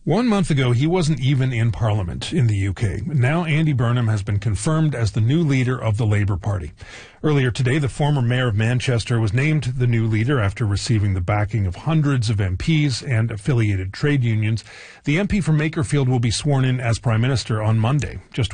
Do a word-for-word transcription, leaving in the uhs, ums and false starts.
One month ago, he wasn't even in Parliament in the U K. Now Andy Burnham has been confirmed as the new leader of the Labour Party. Earlier today, the former mayor of Manchester was named the new leader after receiving the backing of hundreds of M Ps and affiliated trade unions. The M P from Makerfield will be sworn in as Prime Minister on Monday. Just